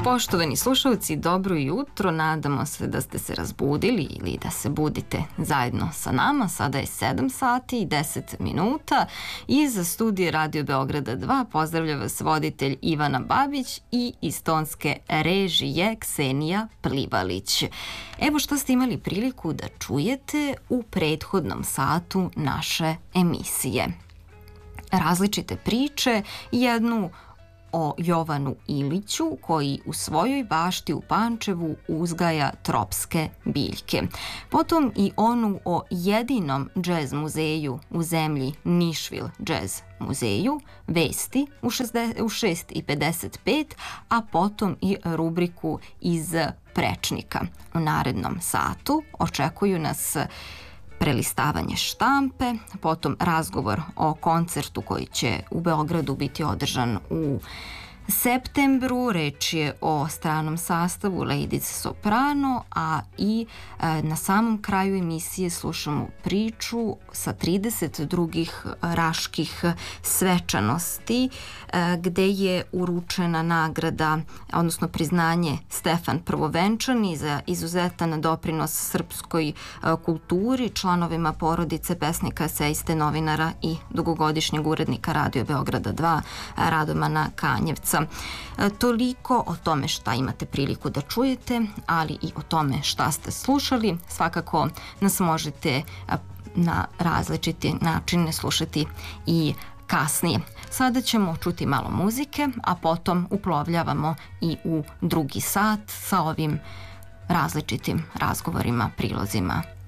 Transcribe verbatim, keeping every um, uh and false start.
Poštovani slušalci, dobro jutro. Nadamo se da ste se razbudili ili da se budite zajedno sa nama. Sada je sedam sati i deset minuta. Iz studije Radio Beograda dva pozdravlja vas voditelj Ivana Babić i iz tonske režije Ksenija Plivalić. Evo što ste imali priliku da čujete u prethodnom satu naše emisije. Različite priče, jednu o Jovanu Iliću koji u svojoj bašti u Pančevu uzgaja tropske biljke. Potom i onu o jedinom džez muzeju u zemlji Nišvil džez muzeju, vesti u šest i pedeset pet, a potom i rubriku iz Prečnika. U narednom satu očekuju nas prelistavanje štampe, potom razgovor o koncertu koji će u Beogradu biti održan u septembru. Reč je o stranom sastavu Ladies Soprano, a i e, na samom kraju emisije slušamo priču sa trideset drugih raških svečanosti e, gde je uručena nagrada, odnosno priznanje Stefan Prvovenčani za izuzetan doprinos srpskoj e, kulturi, članovima porodice pesnika, eseiste, novinara i dugogodišnjeg urednika Radio Beograda dva Radomana Kanjevca. Toliko o tome šta imate priliku da čujete, ali i o tome šta ste slušali. Svakako nas možete na različite načine slušati i kasnije. Sada ćemo čuti malo muzike, a potom uplovljavamo i u drugi sat sa ovim različitim razgovorima, prilozima